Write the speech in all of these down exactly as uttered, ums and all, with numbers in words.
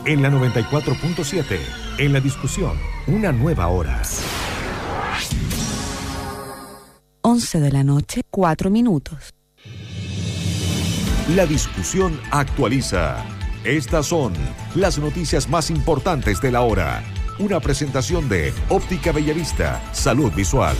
En la noventa y cuatro punto siete, en la discusión, una nueva hora. once de la noche, cuatro minutos. La discusión actualiza. Estas son las noticias más importantes de la hora. Una presentación de Óptica Bellavista, Salud Visual.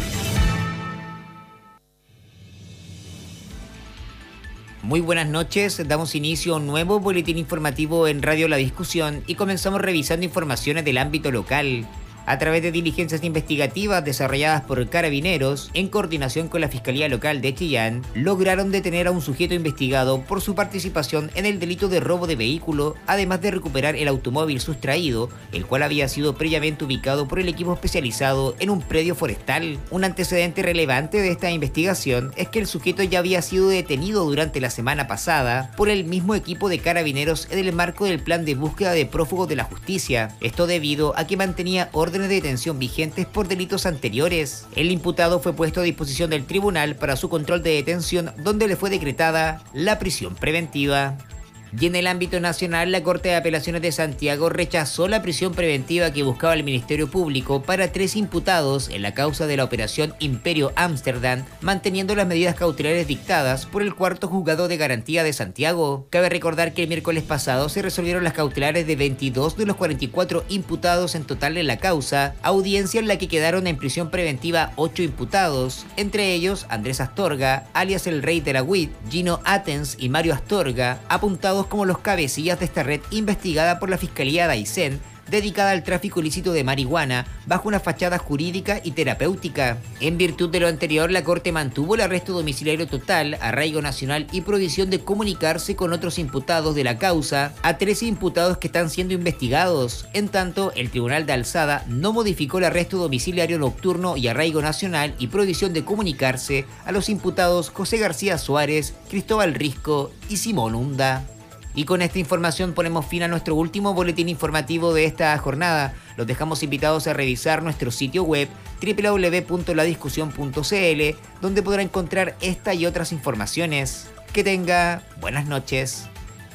Muy buenas noches, damos inicio a un nuevo boletín informativo en Radio La Discusión y comenzamos revisando informaciones del ámbito local. A través de diligencias investigativas desarrolladas por Carabineros, en coordinación con la Fiscalía Local de Chillán, lograron detener a un sujeto investigado por su participación en el delito de robo de vehículo, además de recuperar el automóvil sustraído, el cual había sido previamente ubicado por el equipo especializado en un predio forestal. Un antecedente relevante de esta investigación es que el sujeto ya había sido detenido durante la semana pasada por el mismo equipo de Carabineros en el marco del plan de búsqueda de prófugos de la justicia. Esto debido a que mantenía orden de detención vigentes por delitos anteriores. El imputado fue puesto a disposición del tribunal para su control de detención, donde le fue decretada la prisión preventiva. Y en el ámbito nacional, la Corte de Apelaciones de Santiago rechazó la prisión preventiva que buscaba el Ministerio Público para tres imputados en la causa de la Operación Imperio Ámsterdam, manteniendo las medidas cautelares dictadas por el cuarto juzgado de garantía de Santiago. Cabe recordar que el miércoles pasado se resolvieron las cautelares de veintidós de los cuarenta y cuatro imputados en total en la causa, audiencia en la que quedaron en prisión preventiva ocho imputados, entre ellos Andrés Astorga, alias el Rey de la U I T, Gino Atens y Mario Astorga, apuntados como los cabecillas de esta red investigada por la Fiscalía de Aysén, dedicada al tráfico ilícito de marihuana bajo una fachada jurídica y terapéutica. En virtud de lo anterior, la Corte mantuvo el arresto domiciliario total, arraigo nacional y prohibición de comunicarse con otros imputados de la causa a trece imputados que están siendo investigados. En tanto, el Tribunal de Alzada no modificó el arresto domiciliario nocturno y arraigo nacional y prohibición de comunicarse a los imputados José García Suárez, Cristóbal Risco y Simón Hunda. Y con esta información ponemos fin a nuestro último boletín informativo de esta jornada. Los dejamos invitados a revisar nuestro sitio web doble u doble u doble u punto la discusión punto c l, donde podrá encontrar esta y otras informaciones. Que tenga buenas noches.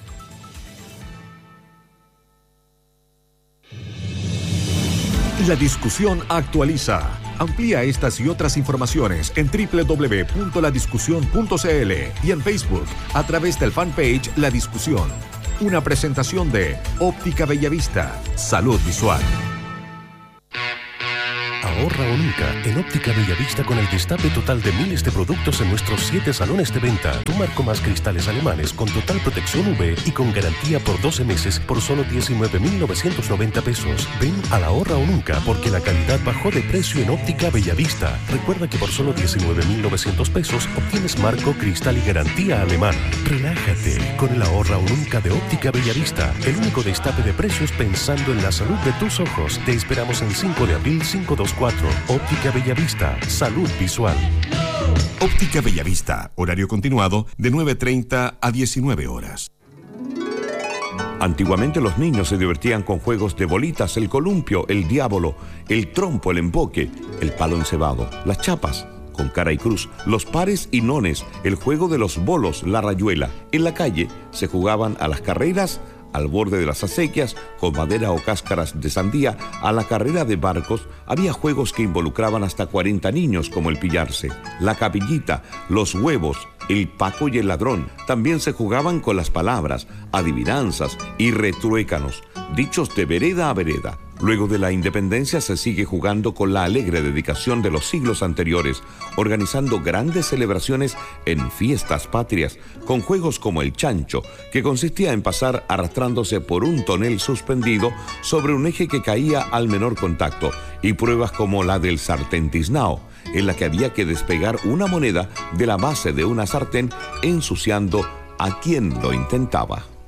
La discusión actualiza. Amplía estas y otras informaciones en doble u doble u doble u punto la discusión punto c l y en Facebook a través del fanpage La Discusión. Una presentación de Óptica Bellavista, Salud Visual. Ahorra o nunca en Óptica Bellavista con el destape total de miles de productos en nuestros siete salones de venta. Tu marco más cristales alemanes con total protección U V y con garantía por doce meses por solo diecinueve mil novecientos noventa pesos. Ven a la Ahorra o nunca porque la calidad bajó de precio en Óptica Bellavista. Recuerda que por solo diecinueve mil novecientos pesos obtienes marco, cristal y garantía alemana. Relájate con el Ahorra o nunca de Óptica Bellavista. El único destape de precios pensando en la salud de tus ojos. Te esperamos en cinco de abril cinco dos cuatro. Óptica Bellavista, Salud Visual. Óptica Bellavista, horario continuado de nueve treinta a diecinueve horas. Antiguamente los niños se divertían con juegos de bolitas, el columpio, el diablo, el trompo, el emboque, el palo encebado, las chapas con cara y cruz, los pares y nones, el juego de los bolos, la rayuela. En la calle se jugaban a las carreras, al borde de las acequias, con madera o cáscaras de sandía, a la carrera de barcos. Había juegos que involucraban hasta cuarenta niños, como el pillarse, la capillita, los huevos, el Paco y el ladrón. También se jugaban con las palabras, adivinanzas y retruécanos, dichos de vereda a vereda. Luego de la independencia se sigue jugando con la alegre dedicación de los siglos anteriores, organizando grandes celebraciones en fiestas patrias, con juegos como el chancho, que consistía en pasar arrastrándose por un tonel suspendido sobre un eje que caía al menor contacto, y pruebas como la del sartén tiznao, en la que había que despegar una moneda de la base de una sartén ensuciando a quien lo intentaba.